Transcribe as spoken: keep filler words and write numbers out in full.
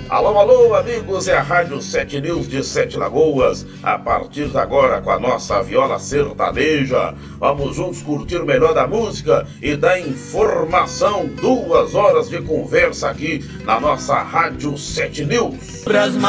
Alô, alô, amigos, é a Rádio Sete News de Sete Lagoas. A partir de agora, com a nossa viola sertaneja, vamos juntos curtir o melhor da música e da informação. Duas horas de conversa aqui na nossa Rádio Sete News.